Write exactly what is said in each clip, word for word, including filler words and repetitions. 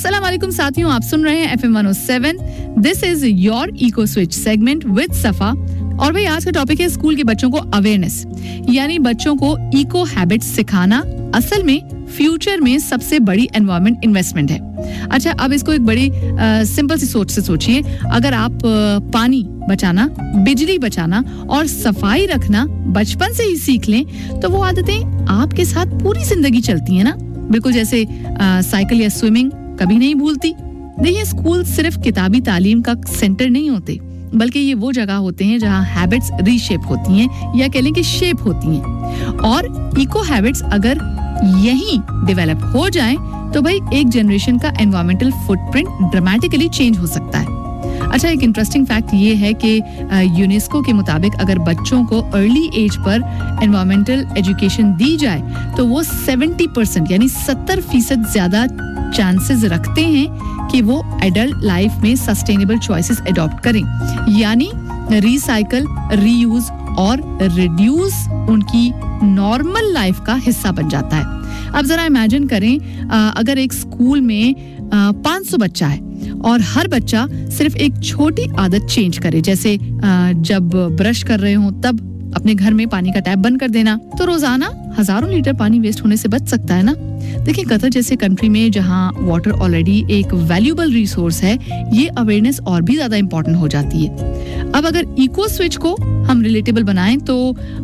अस्सलाम वालेकुम साथियों, आप सुन रहे हैं F M one O seven. This is your eco switch segment with सफा. और भाई आज का टॉपिक है स्कूल के बच्चों को अवेयरनेस, यानी बच्चों को इको हैबिट्स सिखाना असल में फ्यूचर में सबसे बड़ी एनवायरमेंट इन्वेस्टमेंट है. अच्छा, अब इसको एक बड़ी सिंपल सी सोच से सोचिए. अगर आप आ, पानी बचाना, बिजली बचाना और सफाई रखना बचपन से ही सीख लें तो वो आदतें आपके साथ पूरी जिंदगी चलती हैं ना. बिल्कुल जैसे आ, साइकिल या स्विमिंग कभी नहीं भूलती. देखिए, स्कूल सिर्फ किताबी तालीम का सेंटर नहीं होते, बल्कि ये वो जगह होते हैं जहाँ हैबिट्स रीशेप होती हैं या कह लें कि शेप होती हैं. और इको हैबिट्स अगर यहीं डेवलप हो जाएं तो भाई एक जनरेशन का एनवायरमेंटल फुटप्रिंट ड्रामेटिकली चेंज हो सकता है. अच्छा, एक इंटरेस्टिंग फैक्ट ये है कि यूनेस्को के मुताबिक अगर बच्चों को early as per environmental education दी जाए तो वो सत्तर परसेंट यानी सत्तर फीसद ज्यादा चांसेस रखते हैं कि वो एडल्ट लाइफ में सस्टेनेबल चॉइसेस अडॉप्ट करें, यानी रिसाइकल, रीयूज और रिड्यूस उनकी नॉर्मल लाइफ का हिस्सा बन जाता है. अब जरा इमेजिन करें, अगर एक स्कूल में पाँच सौ बच्चा है और हर बच्चा सिर्फ एक छोटी आदत चेंज करे, जैसे जब ब्रश कर रहे हो तब अपने घर में पानी का टैप बंद कर देना, तो रोजाना हजारों लीटर पानी वेस्ट होने से बच सकता है ना. देखिए, कतर जैसे कंट्री में जहां वाटर ऑलरेडी एक वैल्यूएबल रिसोर्स है, ये अवेयरनेस और भी ज्यादा इंपॉर्टेंट हो जाती है. अब अगर इको स्विच को हम रिलेटेबल बनाएं तो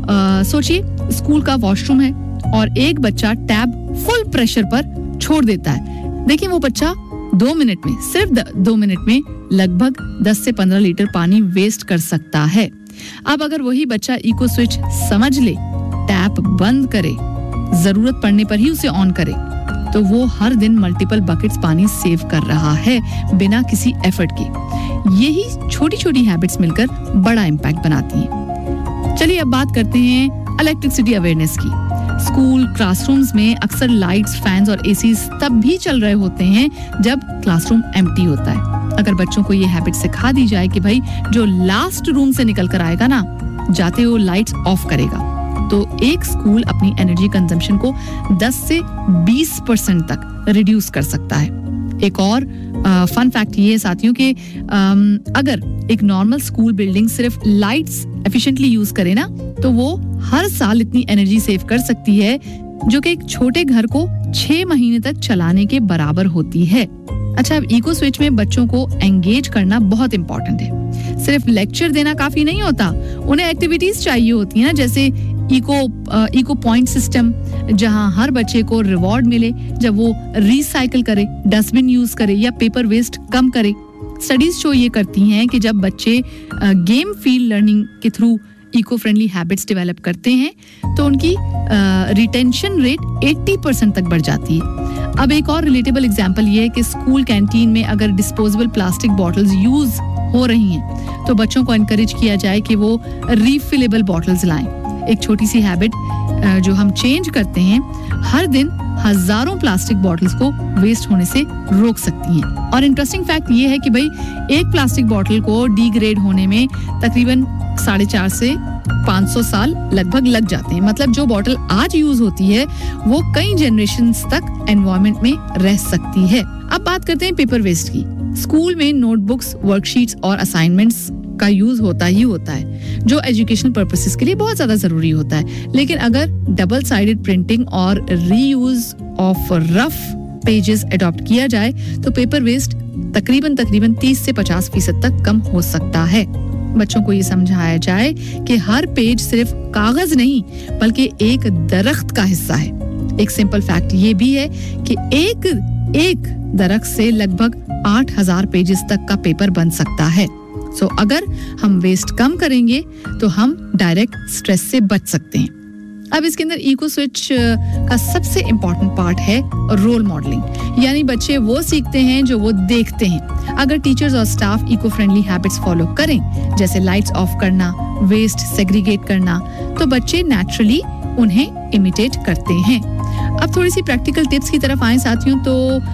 सोचिए, स्कूल का वॉशरूम है और एक बच्चा टैप फुल प्रेशर पर छोड़ देता है. देखिए, वो बच्चा दो मिनट में, सिर्फ दो मिनट में लगभग दस से पंद्रह लीटर पानी वेस्ट कर सकता है. अब अगर वही बच्चा इको स्विच समझ ले, टैप बंद करे, जरूरत पड़ने पर ही उसे ऑन करे, तो वो हर दिन मल्टीपल बकेट्स पानी सेव कर रहा है बिना किसी एफर्ट के. यही छोटी छोटी हैबिट्स मिलकर बड़ा इम्पैक्ट बनाती हैं. चलिए अब बात करते हैं इलेक्ट्रिसिटी अवेयरनेस की. स्कूल क्लासरूम्स में अक्सर लाइट्स, फैंस और एसीज तब भी चल रहे होते हैं जब क्लासरूम एम्प्टी होता है. अगर बच्चों को ये हैबिट सिखा दी जाए कि भाई जो लास्ट रूम से निकल कर आएगा ना, जाते वो लाइट्स ऑफ करेगा, तो एक स्कूल अपनी एनर्जी कंजम्पशन को दस से बीस परसेंट तक रिड्यूस कर सकता है. एक और फन फैक्ट ये है साथियों कि अगर एक नॉर्मल स्कूल बिल्डिंग सिर्फ लाइट्स एफिशिएंटली यूज करे ना, तो वो हर साल इतनी एनर्जी सेव कर सकती है जो कि एक छोटे घर को छह महीने तक चलाने के बराबर होती है. अच्छा, अब इको स्विच में बच्चों को एंगेज करना बहुत इंपॉर्टेंट है. सिर्फ लेक्चर देना काफी नहीं होता, उन्हें एक्टिविटीज चाहिए होती है ना, जैसे इको इको पॉइंट सिस्टम, जहां हर बच्चे को रिवॉर्ड मिले जब वो रिसाइकिल करे, डस्टबिन यूज करे या पेपर वेस्ट कम करे. स्टडीज शो ये करती हैं कि जब बच्चे गेम फील्ड लर्निंग के through eco friendly habits develop करते हैं तो उनकी रिटेंशन रेट अस्सी परसेंट तक बढ़ जाती है. अब एक और रिलेटेबल एग्जांपल ये है कि स्कूल कैंटीन में अगर डिस्पोजेबल प्लास्टिक बॉटल्स यूज हो रही हैं तो बच्चों को एनकरेज किया जाए कि वो रिफिलेबल बॉटल्स लाएं. एक छोटी सी हैबिट जो हम चेंज करते हैं हर दिन हजारों प्लास्टिक बॉटल्स को वेस्ट होने से रोक सकती हैं. और इंटरेस्टिंग फैक्ट ये है कि भाई एक प्लास्टिक बॉटल को डिग्रेड होने में तकरीबन साढ़े चार से पाँच सौ साल लगभग लग जाते हैं. मतलब जो बॉटल आज यूज होती है वो कई जनरेशंस तक एनवायरनमेंट में रह सकती है. अब बात करते हैं पेपर वेस्ट की. स्कूल में नोटबुक्स, वर्कशीट्स और असाइनमेंट्स का यूज होता ही होता है, जो एजुकेशनल पर्पसेस के लिए बहुत ज्यादा जरूरी होता है. लेकिन अगर डबल साइडेड प्रिंटिंग और reuse of rough pages adopt किया जाए तो पेपर वेस्ट तकरीबन तकरीबन तीस से पचास फीसद तक कम हो सकता है. बच्चों को ये समझाया जाए कि हर पेज सिर्फ कागज नहीं बल्कि एक दरख्त का हिस्सा है. एक सिंपल फैक्ट ये भी है कि एक एक दरख्त से लगभग आठ हजार पेजेस तक का पेपर बन सकता है. सो so, अगर हम वेस्ट कम करेंगे तो हम डायरेक्ट स्ट्रेस से बच सकते हैं. अब इसके अंदर इको स्विच का सबसे इम्पोर्टेंट पार्ट है रोल मॉडलिंग, यानी बच्चे वो सीखते हैं जो वो देखते हैं. अगर टीचर्स और staff eco friendly habits follow करें, जैसे लाइट्स ऑफ करना, वेस्ट सेग्रीगेट करना, तो बच्चे नेचुरली उन्हें इमिटेट करते हैं. अब थोड़ी सी प्रैक्टिकल टिप्स की तरफ आए साथियों, तो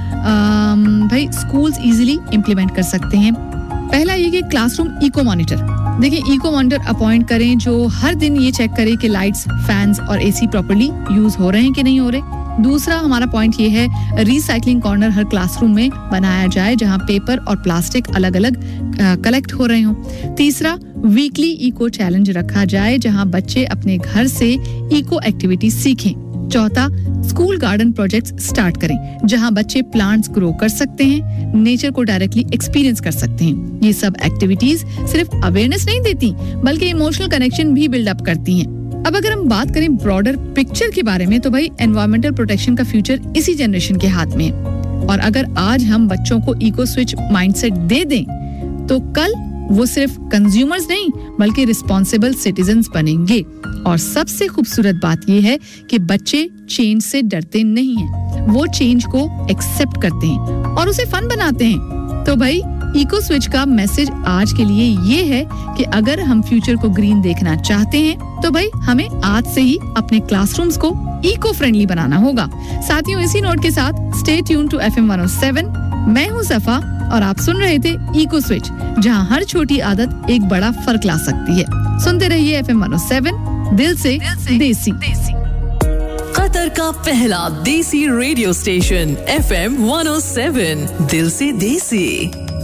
आम, भाई स्कूल्स इजीली इम्प्लीमेंट कर सकते हैं. पहला ये कि क्लासरूम इको मॉनिटर. देखिए, इको मॉनिटर अपॉइंट करें जो हर दिन ये चेक करे कि लाइट्स, फैंस और एसी प्रॉपर्ली यूज हो रहे हैं कि नहीं हो रहे. दूसरा हमारा पॉइंट ये है रिसाइकलिंग कॉर्नर हर क्लासरूम में बनाया जाए जहां पेपर और प्लास्टिक अलग अलग कलेक्ट हो रहे हों। तीसरा, वीकली इको चैलेंज रखा जाए जहां बच्चे अपने घर से इको एक्टिविटी सीखें। चौथा, स्कूल गार्डन प्रोजेक्ट्स स्टार्ट करें जहां बच्चे प्लांट्स ग्रो कर सकते हैं, नेचर को डायरेक्टली एक्सपीरियंस कर सकते हैं। ये सब एक्टिविटीज सिर्फ अवेयरनेस नहीं देती बल्कि इमोशनल कनेक्शन भी बिल्डअप करती हैं। अब अगर हम बात करें ब्रॉडर पिक्चर के बारे में तो भाई एनवायरमेंटल प्रोटेक्शन का फ्यूचर इसी जनरेशन के हाथ में है और अगर आज हम बच्चों को इको स्विच माइंडसेट दे दें तो कल वो सिर्फ कंज्यूमर्स नहीं बल्कि रिस्पॉन्सिबल सिटीजन्स बनेंगे। और सबसे खूबसूरत बात ये है कि बच्चे चेंज से डरते नहीं हैं, वो चेंज को एक्सेप्ट करते हैं और उसे फन बनाते हैं। तो भाई इको स्विच का मैसेज आज के लिए ये है कि अगर हम फ्यूचर को ग्रीन देखना चाहते हैं तो भाई हमें आज से ही अपने क्लासरूम्स को इको फ्रेंडली बनाना होगा। साथियों, इसी नोट के साथ stay tune to F M one O seven. मैं हूँ सफा और आप सुन रहे थे इको स्विच, जहाँ हर छोटी आदत एक बड़ा फर्क ला सकती है। सुनते रहिए F M one O seven, दिल से, दिल से देसी, देसी। कतर का पहला देसी radio station F M one O seven, दिल से देसी।